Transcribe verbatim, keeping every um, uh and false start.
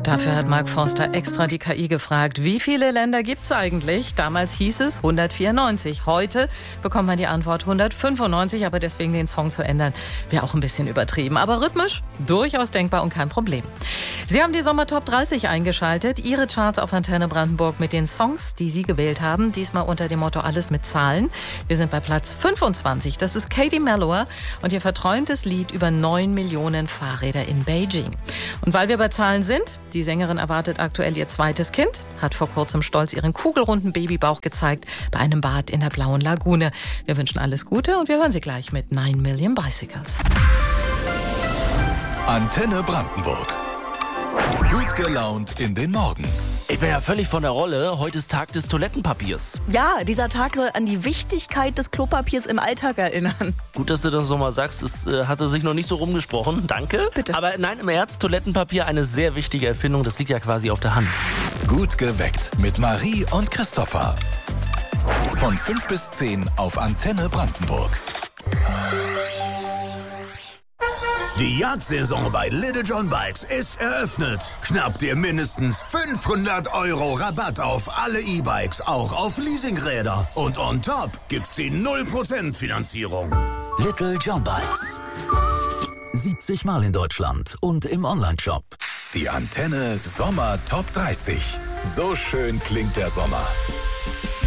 Dafür hat Mark Forster extra die K I gefragt, wie viele Länder gibt's eigentlich? Damals hieß es hundertvierundneunzig. Heute bekommt man die Antwort hundertfünfundneunzig, aber deswegen den Song zu ändern, wäre auch ein bisschen übertrieben. Aber rhythmisch durchaus denkbar und kein Problem. Sie haben die Sommer-Top dreißig eingeschaltet, Ihre Charts auf Antenne Brandenburg mit den Songs, die Sie gewählt haben. Diesmal unter dem Motto Alles mit Zahlen. Wir sind bei Platz fünfundzwanzig. Das ist Katie Melua und ihr verträumtes Lied über neun Millionen Fahrräder in Beijing. Und weil wir bei Zahlen sind, die Sängerin erwartet aktuell ihr zweites Kind, hat vor kurzem stolz ihren kugelrunden Babybauch gezeigt bei einem Bad in der Blauen Lagune. Wir wünschen alles Gute und wir hören sie gleich mit nine Million Bicycles. Antenne Brandenburg. Gut gelaunt in den Morgen. Ich bin ja völlig von der Rolle. Heute ist Tag des Toilettenpapiers. Ja, dieser Tag soll an die Wichtigkeit des Klopapiers im Alltag erinnern. Gut, dass du das nochmal sagst. Es äh, hatte sich noch nicht so rumgesprochen. Danke. Bitte. Aber nein, im Ernst, Toilettenpapier, eine sehr wichtige Erfindung. Das liegt ja quasi auf der Hand. Gut geweckt mit Marie und Christopher. Von fünf bis zehn auf Antenne Brandenburg. Die Jagdsaison bei Little John Bikes ist eröffnet. Schnapp dir mindestens fünfhundert Euro Rabatt auf alle E-Bikes, auch auf Leasingräder. Und on top gibt's die null Prozent Finanzierung. Little John Bikes. siebzig Mal in Deutschland und im Onlineshop. Die Antenne Sommer Top dreißig. So schön klingt der Sommer.